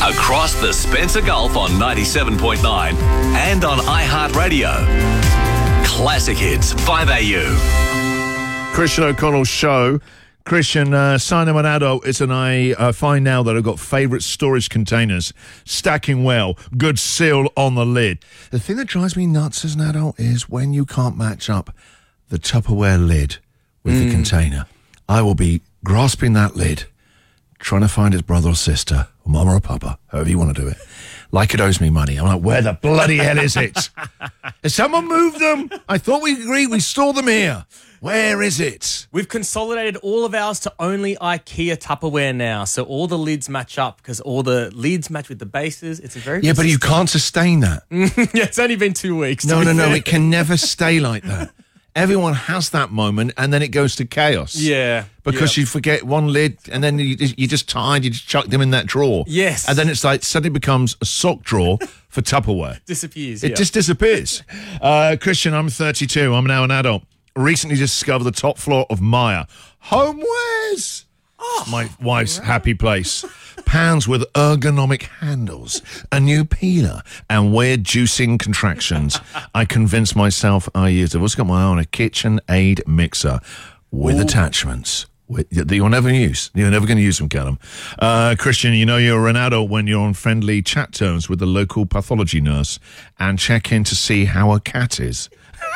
Across the Spencer Gulf on 97.9 and on iHeartRadio. Classic Hits, 5AU. Christian O'Connell Show. Christian, sign I'm an adult is, and I find now that I've got favourite storage containers, stacking well, good seal on the lid. The thing that drives me nuts as an adult is when you can't match up the Tupperware lid with the container. I will be grasping that lid, trying to find his brother or sister, or mama or papa, however you want to do it, like it owes me money. I'm like, where the bloody hell is it? Has someone moved them? I thought we agreed we store them here. Where is it? We've consolidated all of ours to only IKEA Tupperware now, so all the lids match up because all the lids match with the bases. It's a very Yeah, but you can't sustain that. Yeah, it's only been 2 weeks. No, it can never stay like that. Everyone has that moment, and then it goes to chaos. Yeah. Because you forget one lid, and then you're just tired, you just chuck them in that drawer. Yes. And then it's like suddenly becomes a sock drawer for Tupperware. Disappears, It just disappears. Christian, I'm 32. I'm now an adult. Recently discovered the top floor of Maya. Homewares! Oh, my wife's happy place. Pans with ergonomic handles, a new peeler, and weird juicing contractions. I convinced myself I used it. I've also got my own a KitchenAid mixer with attachments that you'll never use. You're never going to use them, Callum. Christian, you know you're an adult when you're on friendly chat terms with the local pathology nurse and check in to see how a cat is.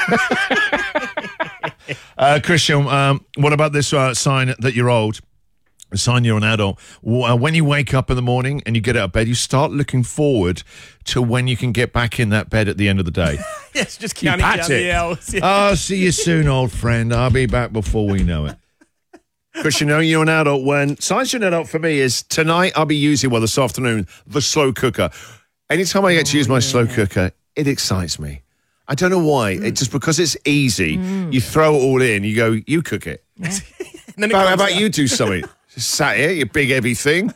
Christian, what about this sign that you're old? A sign you're an adult. When you wake up in the morning and you get out of bed, you start looking forward to when you can get back in that bed at the end of the day. Yes, just counting down the hours. Yeah. I'll see you soon, old friend. I'll be back before we know it. Christian, you're an adult when... Signs you're an adult for me is tonight I'll be using, this afternoon, the slow cooker. Anytime I get to use my slow cooker, it excites me. I don't know why. It's just because it's easy. You throw it all in. You go, you cook it. How about you do something? Just sat here, you big heavy thing.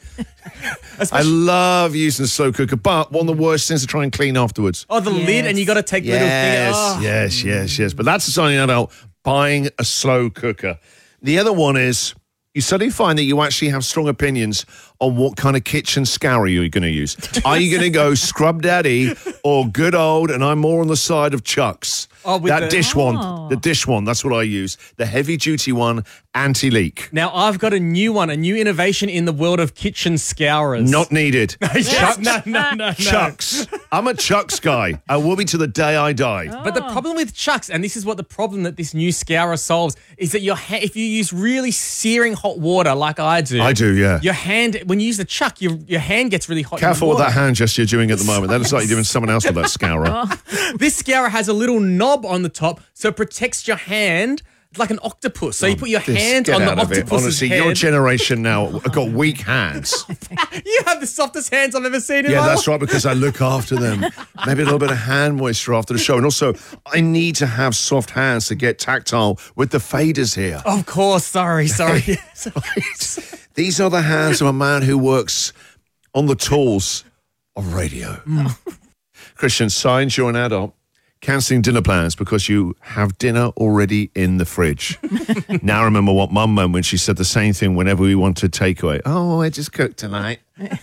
I love using the slow cooker, but one of the worst things to try and clean afterwards. Oh, the lid, and you got to take the little thing. Oh. Yes. But that's the sign you're an adult, buying a slow cooker. The other one is you suddenly find that you actually have strong opinions on what kind of kitchen scourer you're going to use. Are you going to go Scrub Daddy or good old, and I'm more on the side of Chuck's? Oh, with that dish one. The dish one, that's what I use. The heavy-duty one, anti-leak. Now, I've got a new one, a new innovation in the world of kitchen scourers. Not needed. Chuck's. No. Chuck's. I'm a Chuck's guy. I will be to the day I die. Oh. But the problem with Chuck's, and this is what the problem that this new scourer solves, is that if you use really searing hot water like I do. I do, yeah. Your hand, when you use the Chuck, your hand gets really hot. Careful with that hand gesture you're doing at the moment. That looks like you're doing someone else with that scourer. This scourer has a little knob on the top, so it protects your hand like an octopus. So you put your hand on the octopus's Honestly, head. your generation now have got weak hands. You have the softest hands I've ever seen in my life. Yeah, that's right, because I look after them. Maybe a little bit of hand moisture after the show. And also, I need to have soft hands to get tactile with the faders here. Of course, sorry. These are the hands of a man who works on the tools of radio. Christian, signs you're an adult. Cancelling dinner plans because you have dinner already in the fridge. Now I remember what Mum meant when she said the same thing whenever we wanted takeaway. Oh, I just cooked tonight.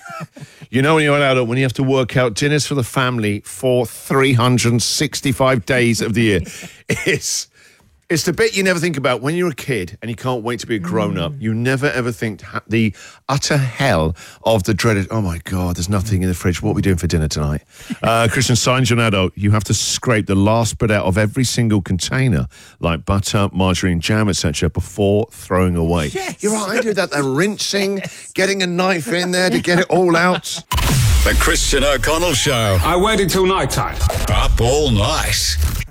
You know when you're an adult, when you have to work out dinners for the family for 365 days of the year. It's the bit you never think about when you're a kid and you can't wait to be a grown-up. You never, ever think the utter hell of the dreaded, oh, my God, there's nothing in the fridge. What are we doing for dinner tonight? Christian, signs you're an adult. You have to scrape the last bit out of every single container, like butter, margarine, jam, etc., before throwing away. Yes. You're right, I do that. The rinsing, getting a knife in there to get it all out. The Christian O'Connell Show. I waited till night time. Up all night.